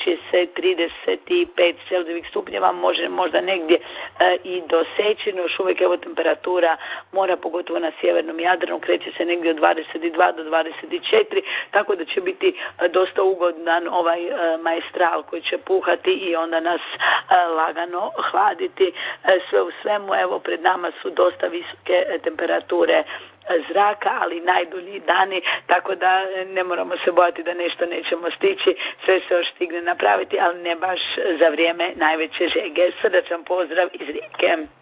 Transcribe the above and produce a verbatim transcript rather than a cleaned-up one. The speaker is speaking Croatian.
će se trideset pet Celzijevih stupnjeva, može možda negdje e, i doseći, no još uvijek evo temperatura mora, pogotovo na sjevernom Jadranu, kreće se negdje od dvadeset dva do dvadeset četiri, tako da će biti e, dosta ugodan ovaj e, maestral koji će puhati i onda nas e, lagano hladiti. E, sve u svemu, evo, pred nama su dosta visoke e, temperature zraka, ali najdulji dani, tako da ne moramo se bojati da nešto nećemo stići, sve se još stigne napraviti, ali ne baš za vrijeme najveće žege. Srdačan pozdrav iz Rijeke.